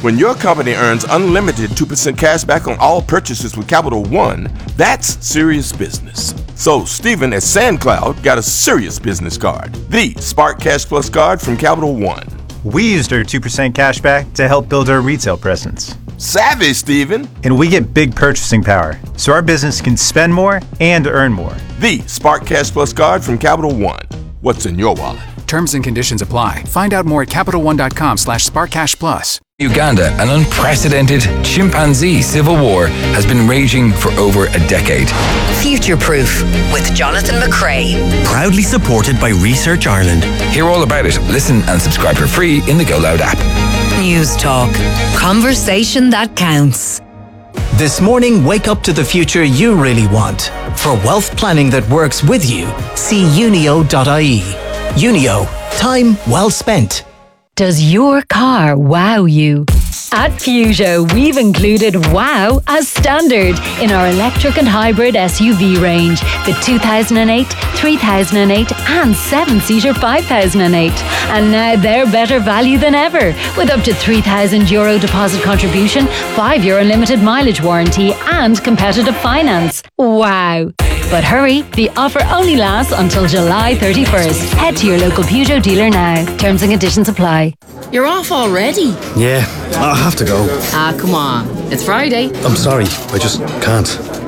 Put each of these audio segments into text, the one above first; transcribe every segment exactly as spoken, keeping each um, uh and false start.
When your company earns unlimited two percent cash back on all purchases with Capital One, that's serious business. So Stephen at SandCloud got a serious business card, the Spark Cash Plus card from Capital One. We used our two percent cash back to help build our retail presence. Savvy, Stephen. And we get big purchasing power, so our business can spend more and earn more. The Spark Cash Plus card from Capital One. What's in your wallet? Terms and conditions apply. Find out more at CapitalOne.com slash SparkCashPlus. Uganda, an unprecedented chimpanzee civil war has been raging for over a decade. Future Proof with Jonathan McCrae. Proudly supported by Research Ireland. Hear all about it. Listen and subscribe for free in the Go Loud app. News Talk. Conversation that counts. This morning, wake up to the future you really want. For wealth planning that works with you, see unio dot I E. Unio. Time well spent. Does your car wow you? At Peugeot, we've included wow as standard in our electric and hybrid S U V range. The two thousand eight, three thousand eight and seven-seater five thousand eight. And now they're better value than ever, with up to three thousand euro deposit contribution, five year unlimited mileage warranty and competitive finance. Wow. But hurry, the offer only lasts until July thirty-first. Head to your local Peugeot dealer now. Terms and conditions apply. You're off already? Yeah, I have to go. Ah, come on. It's Friday. I'm sorry, I just can't.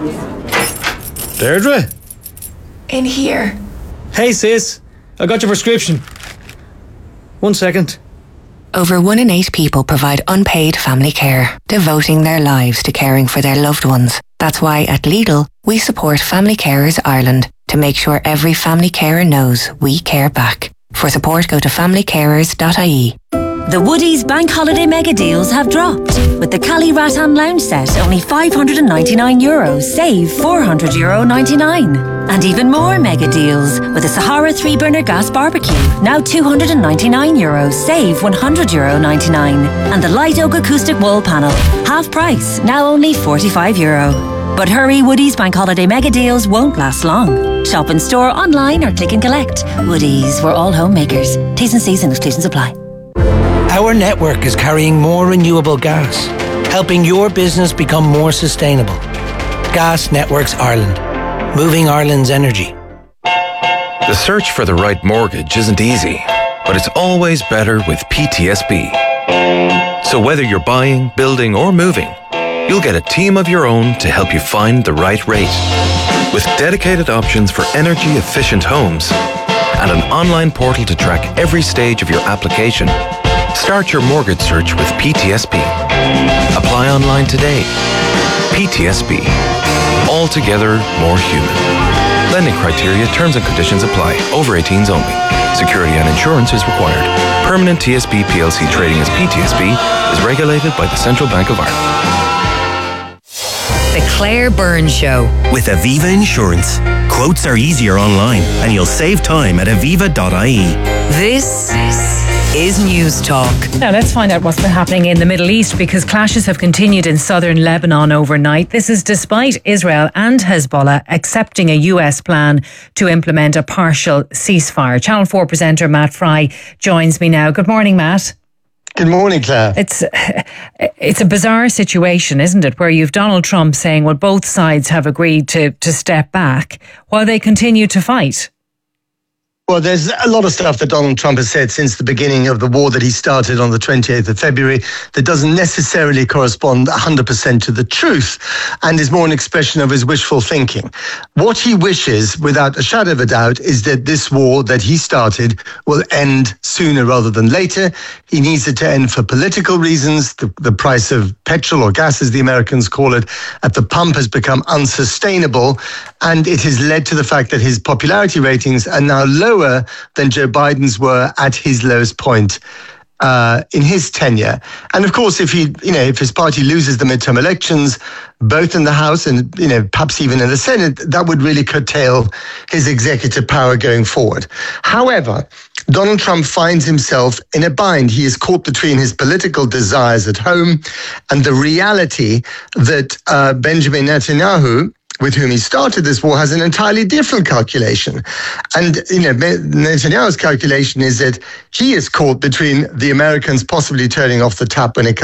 Deirdre? In here. Hey sis, I got your prescription. One second. Over one in eight people provide unpaid family care, devoting their lives to caring for their loved ones. That's why at Lidl, we support Family Carers Ireland to make sure every family carer knows we care back. For support, go to family carers dot I E. The Woodies Bank Holiday Mega Deals have dropped. With the Cali Rattan Lounge set, only five hundred ninety-nine euros, save four hundred euro ninety-nine. And even more mega deals with the Sahara three burner gas barbecue, now two hundred ninety-nine euros, save one hundred euro ninety-nine. And the Light Oak Acoustic Wall Panel, half price, now only forty-five euro. But hurry, Woodies Bank Holiday Mega Deals won't last long. Shop in store, online or click and collect. Woodies, we're all homemakers. T's and C's and exclusions apply. Our network is carrying more renewable gas, helping your business become more sustainable. Gas Networks Ireland, moving Ireland's energy. The search for the right mortgage isn't easy, but it's always better with P T S B. So whether you're buying, building or moving, you'll get a team of your own to help you find the right rate. With dedicated options for energy-efficient homes and an online portal to track every stage of your application, start your mortgage search with P T S B. Apply online today. P T S B. Altogether more human. Lending criteria, terms and conditions apply. Over eighteens only. Security and insurance is required. Permanent T S B P L C trading as P T S B is regulated by the Central Bank of Ireland. The Claire Byrne Show. With Aviva Insurance. Quotes are easier online and you'll save time at aviva dot I E. This is News Talk. Now let's find out what's been happening in the Middle East, because clashes have continued in southern Lebanon overnight. This is despite Israel and Hezbollah accepting a U S plan to implement a partial ceasefire. Channel four presenter Matt Fry joins me now. Good morning, Matt. Good morning, Claire. It's it's a bizarre situation, isn't it, where you've Donald Trump saying, well, both sides have agreed to, to step back while they continue to fight. Well, there's a lot of stuff that Donald Trump has said since the beginning of the war that he started on the twenty-eighth of February that doesn't necessarily correspond one hundred percent to the truth and is more an expression of his wishful thinking. What he wishes, without a shadow of a doubt, is that this war that he started will end sooner rather than later. He needs it to end for political reasons. The, the price of petrol, or gas as the Americans call it, at the pump has become unsustainable, and it has led to the fact that his popularity ratings are now low than Joe Biden's were at his lowest point uh, in his tenure. And of course, if he, you know, if his party loses the midterm elections, both in the House and, you know, perhaps even in the Senate, that would really curtail his executive power going forward. However, Donald Trump finds himself in a bind. He is caught between his political desires at home and the reality that uh, Benjamin Netanyahu, with whom he started this war, has an entirely different calculation. And, you know, Netanyahu's calculation is that he is caught between the Americans possibly turning off the tap when it comes